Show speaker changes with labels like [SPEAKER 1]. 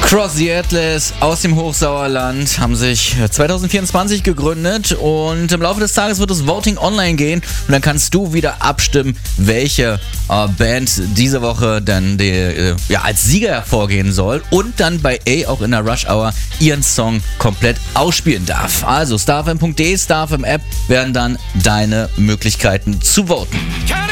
[SPEAKER 1] Cross the Atlas aus dem Hochsauerland haben sich 2024 gegründet und im Laufe des Tages wird das Voting online gehen und dann kannst du wieder abstimmen, welche Band diese Woche dann als Sieger hervorgehen soll und dann bei A auch in der Rush Hour ihren Song komplett ausspielen darf. Also starfm.de, starfm App werden dann deine Möglichkeiten zu voten.